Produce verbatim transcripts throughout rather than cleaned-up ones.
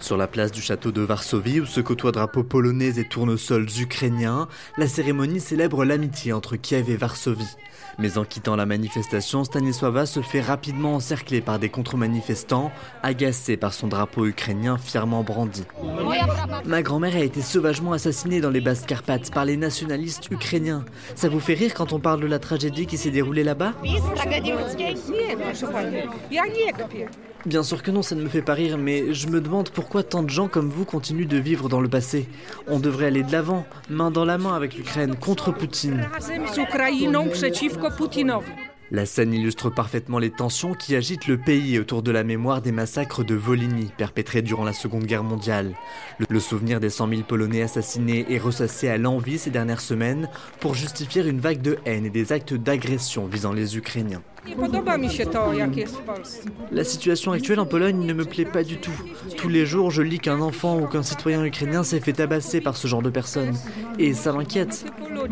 Sur la place du château de Varsovie, où se côtoient drapeaux polonais et tournesols ukrainiens, la cérémonie célèbre l'amitié entre Kiev et Varsovie. Mais en quittant la manifestation, Stanisława se fait rapidement encercler par des contre-manifestants, agacés par son drapeau ukrainien fièrement brandi. Ma grand-mère a été sauvagement assassinée dans les Basses-Carpates par les nationalistes ukrainiens. Ça vous fait rire quand on parle de la tragédie qui s'est déroulée là-bas ? Bien sûr que non, ça ne me fait pas rire, mais je me demande pourquoi tant de gens comme vous continuent de vivre dans le passé. On devrait aller de l'avant, main dans la main avec l'Ukraine, contre Poutine. La scène illustre parfaitement les tensions qui agitent le pays autour de la mémoire des massacres de Volhynie, perpétrés durant la Seconde Guerre mondiale. Le, le souvenir des cent mille Polonais assassinés est ressassé à l'envi ces dernières semaines pour justifier une vague de haine et des actes d'agression visant les Ukrainiens. La situation actuelle en Pologne ne me plaît pas du tout. Tous les jours, je lis qu'un enfant ou qu'un citoyen ukrainien s'est fait tabasser par ce genre de personnes. Et ça m'inquiète.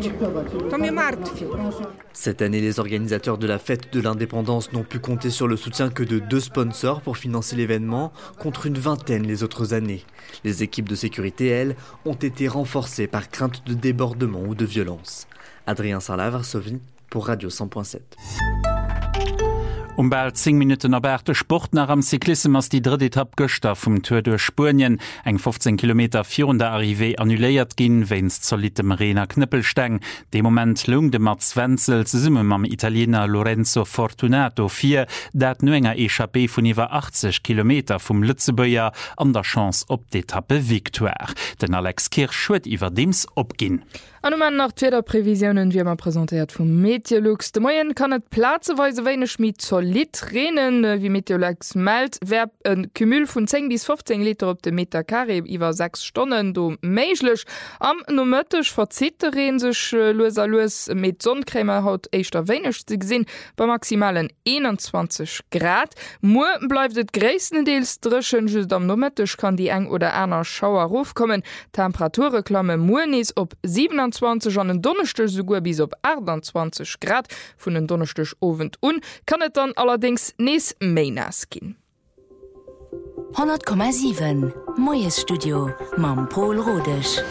Cette année, les organisateurs de la fête de l'indépendance n'ont pu compter sur le soutien que de deux sponsors pour financer l'événement, contre une vingtaine les autres années. Les équipes de sécurité, elles, ont été renforcées par crainte de débordement ou de violence. Adrien Sarlat, Varsovie, pour Radio cent point sept. Um bald zehn Minuten erberte Sport nach am Cyklisme ass die dritte Etappe Göster vum Tour durch Spurien eng fünfzehn Kilometer vier der Arrivé annuléiert ginn, wenn's zur Litem Rena Knüppelsteng. De Moment lung de Mats Wenzel ze summe mam Italiener Lorenzo Fortunato vier, dat no enger Echappé vun iwwer achtzig Kilometer vum Lützeböier an der Chance op d'Etappe Victoire. Den Alex Kirch huet iwwer dems opginn. An man nach Twitter Prävisionen wie man präsentiert vum Meteorlux. De Moien kann et plazeweise wenig mit solid renen, wie Meteorlux meldt, wer en Kümül vun zehn bis fünfzehn Liter op de Meter Carré iwwer sechs Stunden do méiglech. Am no mëttech verzitteren sech äh, loser loes mit Sonnenkrämer haut eichter wenig ze gesinn bei maximalen einundzwanzig Grad. Mo bleibt et gräessendeels dreschen, just am no mëttech kann die eng oder einer Schauer rufkommen. Temperature klamme Monis op siebenundzwanzig an den Donnerstag sogar bis op achtundzwanzig Grad vun den Donnerstag Abend un, kann et dann allerdings nees méi nass ginn. hundert Komma sieben Moes Studio mam Paul Rodech.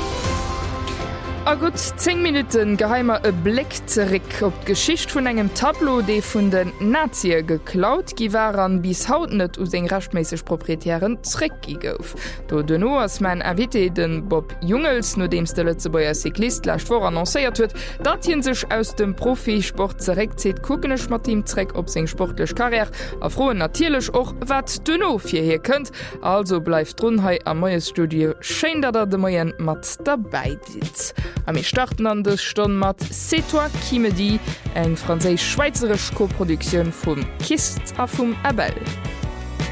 A gut zehn Minuten geheimer e Blick zurück op d'Geschicht vun engem Tableau, de vun den Nazie geklaut, gi waren bis haut net us eng rechtmäßig proprietären Zreck gouf. Do denno ass mein Invité den Bob Jungels, no dems de Lützebauer Cyklist lacht vor annoncéiert huet, dat hien sech aus dem Profisport zerek zeet kuckenech mat dem Zreck op seg sportlech Karriere, a froen natierlech och wat denno fir hier kënnt. Also bleif runhei am Moes Studio schein dat er de Moien mat dabei dit. Am ich starten an des Stonn mat C'est toi qui me dis, eng franzésisch-schweizerisch Koproduktion vum Kist a vum Abel.